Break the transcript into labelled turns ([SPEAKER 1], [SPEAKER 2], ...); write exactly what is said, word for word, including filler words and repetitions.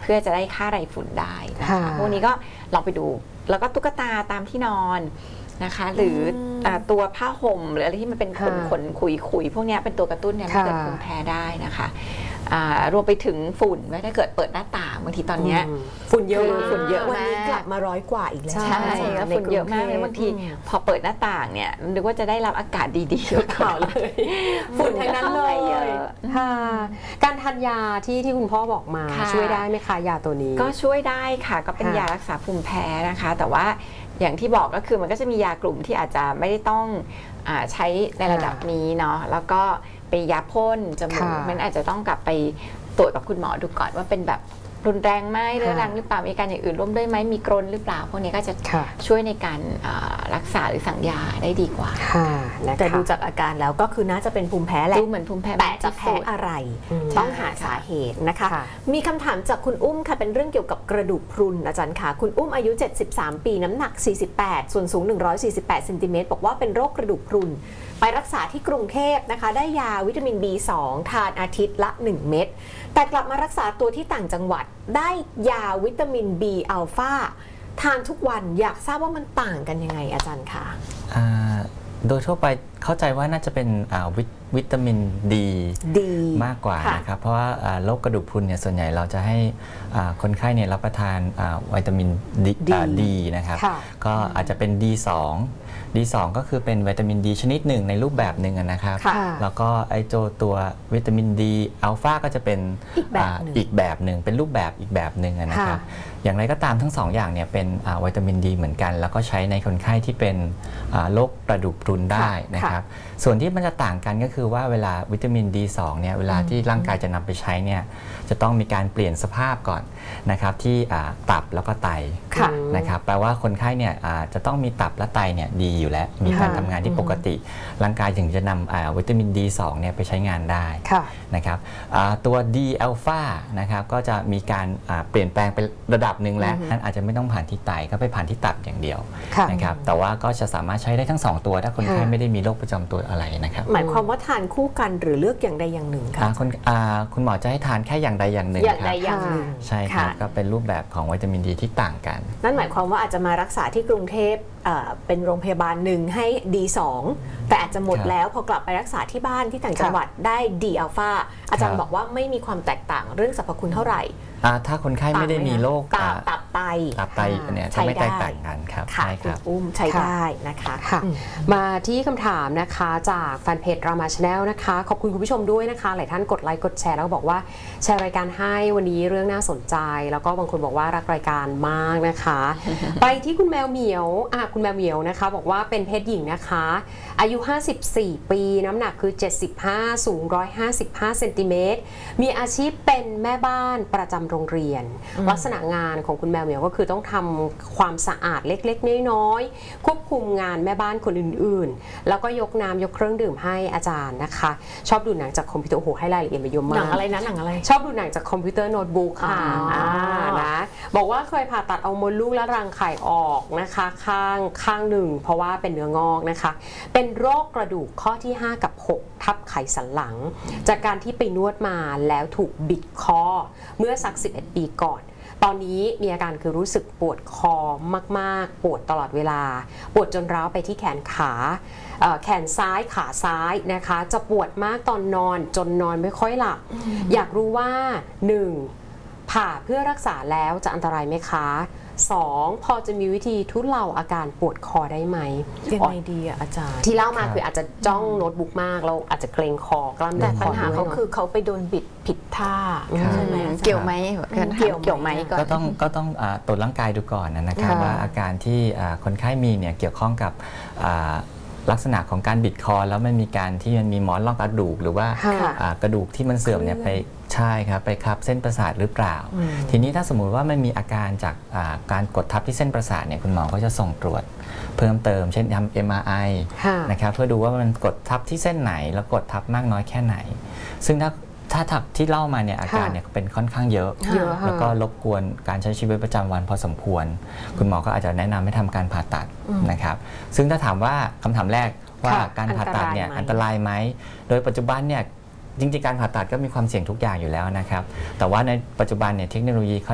[SPEAKER 1] พื่อจะได้ฆ่าไรฝุ่นได้นะคะพวกนี้ก็ลองไปดูแล้วก็ตุ๊กตาตามที่นอนนะคะหรือตัวผ้าห่มหรืออะไรที่มันเป็นขนขนขุยขุยพวกนี้เป็นตัวกระตุ้นเนี่ยมันเกิดภูมิแพ้ได้นะคะรวมไปถึงฝุ่นถ้าเกิดเปิดหน้าต่างบางทีตอนนี้
[SPEAKER 2] ฝุ่นเยอะ
[SPEAKER 1] ฝุ่นเยอะ
[SPEAKER 2] วันนี้กลับมาร้อยกว่าอีกแล้ว
[SPEAKER 1] ใช่แล้วฝุ่นเยอะมากเลยบางทีพอเปิดหน้าต่างเนี่ยนึกว่าจะได้รับอากาศดีๆข่าวเลย
[SPEAKER 2] ฝุ่นทั้งนั้นเลย
[SPEAKER 3] ค่ะการทานยาที่ที่คุณพ่อบอกมาช่วยได้ไหมคะยาตัวนี้
[SPEAKER 1] ก็ช่วยได้ค่ะก็เป็นยารักษาภูมิแพ้นะคะแต่ว่าอย่างที่บอกก็คือมันก็จะมียากลุ่มที่อาจจะไม่ได้ต้องใช้ในระดับนี้เนาะแล้วก็ไปยาพ่นจมูกมันอาจจะต้องกลับไปตรวจกับคุณหมอดูก่อนว่าเป็นแบบรุนแรงไหมเรื้อรังหรือเปล่ามีการอย่างอื่นร่วมด้วยไหมมีกรนหรือเปล่าพวกนี้ก็จะช่วยในการรักษาหรือสั่งยาได้ดีกว่า
[SPEAKER 2] แต่ดูจากอาการแล้วก็คือน่าจะเป็นภูมิแพ้แหละ
[SPEAKER 1] ดูเหมือนภูมิแพ้
[SPEAKER 2] แต่จะแพ้อะไรต้องหาสาเหตุนะคะมีคำถามจากคุณอุ้มค่ะเป็นเรื่องเกี่ยวกับกระดูกพรุนอาจารย์ค่ะคุณอุ้มอายุเจ็ดสิบสามปีน้ำหนักสี่สิบแปดส่วนสูงหนึ่งร้อยสี่สิบแปดเซนติเมตรบอกว่าเป็นโรคกระดูกพรุนไปรักษาที่กรุงเทพนะคะได้ยาวิตามิน บี สอง ทานอาทิตย์ละหนึ่งเม็ดแต่กลับมารักษาตัวที่ต่างจังหวัดได้ยาวิตามิน B อัลฟาทานทุกวันอยากทราบว่ามันต่างกันยังไงอาจารย์คะ
[SPEAKER 4] โดยทั่วไปเข้าใจว่าน่าจะเป็นววิตามินดีมากกว่านะครับเพราะว่าโรคกระดูกพรุนเนี่ยส่วนใหญ่เราจะให้คนไข้เนี่ยรับประทานวิตามินดีนะครับก็อาจจะเป็น ดี สอง ดี สอง ก็คือเป็นวิตามินดีชนิดหนึ่งในรูปแบบหนึ่งนะครับแล้วก็ไอโจตัววิตามินดีอัลฟาก็จะเป็นอีกแบบหนึ่งเป็นรูปแบบอีกแบบหนึ่งนะครับอย่างไรก็ตามทั้งสองอย่างเนี่ยเป็นวิตามินดีเหมือนกันแล้วก็ใช้ในคนไข้ที่เป็นโรคกระดูกพรุนได้นะครับส่วนที่มันจะต่างกันก็คือว่าเวลาวิตามิน ดี สอง เนี่ยเวลาที่ร่างกายจะนำไปใช้เนี่ยจะต้องมีการเปลี่ยนสภาพก่อนนะครับที่ตับแล้วก็ไตนะครับแปลว่าคนไข้เนี่ยจะต้องมีตับและไตเนี่ยดีอยู่แล้วมีการทำงานที่ปกติร่างกายถึงจะนำวิตามิน ดี สอง เนี่ยไปใช้งานได้นะครับตัว ดี อัลฟานะครับก็จะมีการเปลี่ยนแปลงเป็นระดับหนึ่งแล้วนั้นอาจจะไม่ต้องผ่านที่ไตก็ไปผ่านที่ตับอย่างเดียวนะครับแต่ว่าก็จะสามารถใช้ได้ทั้งสองตัวถ้าคนไข้ไม่ได้มีโรคประจำตัวอะไรนะครับ
[SPEAKER 2] หมายความว่าทานคู่กันหรือเลือกอย่างใดอย่างหนึ่งคะ
[SPEAKER 4] คุณคุณหมอจะให้ทานแค่อย่างใดอย่างหนึ่ง
[SPEAKER 2] อย่างใดอย่างหนึ่ง
[SPEAKER 4] ใช่ครับก็เป็นรูปแบบของวิตามินดีที่ต่างกัน
[SPEAKER 2] นั่นหมายความว่าอาจจะมารักษาที่กรุงเทพเป็นโรงพยาบาลหนึ่งให้ ดี สอง แต่อาจจะหมดแล้วพอกลับไปรักษาที่บ้านที่ต่างจังหวัดได้ ดี อัลฟาอาจารย์บอกว่าไม่มีความแตกต่างเรื่องสรรพคุณเท่าไหร่
[SPEAKER 4] ถ้าคนไข้ไม่ได้มีโรค
[SPEAKER 2] ตับไต
[SPEAKER 4] ตับไตเนี่ยจะไม่แตกต่างกันครับ
[SPEAKER 2] ใช่ครับอุ้มใช้ได้นะคะ
[SPEAKER 3] มาที่คำถามนะคะจากแฟนเพจรามาชาแนลนะคะขอบคุณคุณผู้ชมด้วยนะคะหลายท่านกดไลค์กดแชร์แล้วบอกว่าแชร์รายการให้วันนี้เรื่องน่าสนใจแล้วก็บางคนบอกว่ารักรายการมากนะคะไปที่คุณแมวเหมียวอ่ะคุณแมวเหมียวนะคะบอกว่าเป็นเพศหญิงนะคะอายุห้าสิบสี่ปีน้ำหนักคือเจ็ดสิบห้าสูงหนึ่งร้อยห้าสิบห้าเซนติเมตรมีอาชีพเป็นแม่บ้านประจำโรงเรียนลักษณะงานของคุณแมวเหมียวก็คือต้องทำความสะอาดเล็กๆน้อยๆควบคุมงานแม่บ้านคนอื่นๆแล้วก็ยกน้ำยกเครื่องดื่มให้อาจารย์นะคะชอบดูหนังจากคอมพิวเตอร์โอ้โหให้รายละเอียดไปเยอะมาก
[SPEAKER 2] หนังอะไรนะหนังอะไร
[SPEAKER 3] ชอบดูหนังจากคอมพิวเตอร์โน้ตบุ๊กค่ะนะบอกว่าเคยผ่าตัดเอามดลูกและรังไข่ออกนะคะข้างข้างหนึ่งเพราะว่าเป็นเนื้องอกนะคะเป็นโรคกระดูกข้อที่ห้ากับหกทับไขสันหลังจากการที่ไปนวดมาแล้วถูกบิดคอเมื่อสักสิบเอ็ดปีก่อนตอนนี้มีอาการคือรู้สึกปวดคอมากๆปวดตลอดเวลาปวดจนร้าวไปที่แขนขาแขนซ้ายขาซ้ายนะคะจะปวดมากตอนนอนจนนอนไม่ค่อยหลับอยากรู้ว่าหนึ่งผ่าเพื่อรักษาแล้วจะอันตรายไหมคะสองพอจะมีวิธีทุเลาอาการปวดคอได้ไหม
[SPEAKER 2] ยังไงดีอ่ะอาจารย์
[SPEAKER 3] ที่เล่ามาคืออาจจะจ้องโน้ตบุ๊กมากแล้วอาจจะเกรงคอกล้ามเนื้อคอ
[SPEAKER 2] แต่ปัญหาเขาคือเขาไปโดนบิดผิดท่าใช่ไหม
[SPEAKER 1] เกี่ยวไหมเกี่ยวเกี่ยวไหม
[SPEAKER 4] ก็ต้องก็ต้องตรวจร่างกายดูก่อนนะครับว่าอาการที่คนไข้มีเนี่ยเกี่ยวข้องกับลักษณะของการบิดคอแล้วมันมีการที่มันมีหมอนรองกระดูกหรือว่ากระดูกที่มันเสื่อมเนี่ยไปใช่ครับไปทับเส้นประสาทหรือเปล่าทีนี้ถ้าสมมุติว่ามันมีอาการจากการกดทับที่เส้นประสาทเนี่ยคุณหมอก็จะส่งตรวจเพิ่มเติมเช่นทำ เอ็ม อาร์ ไอ นะครับเพื่อดูว่ามันกดทับที่เส้นไหนแล้วกดทับมากน้อยแค่ไหนซึ่งถ้าถ้าทับที่เล่ามาเนี่ยอาการเนี่ยเป็นค่อนข้างเยอะแล้วก็รบกวนการใช้ชีวิตประจำวันพอสมควรคุณหมอก็อาจจะแนะนำให้ทำการผ่าตัดนะครับซึ่งถ้าถามว่าคำถามแรกว่าการผ่าตัดเนี่ยอันตรายไหมโดยปัจจุบันเนี่ยจริงๆการผ่าตัดก็มีความเสี่ยงทุกอย่างอยู่แล้วนะครับแต่ว่าในปัจจุบันเนี่ยเทคโนโลยี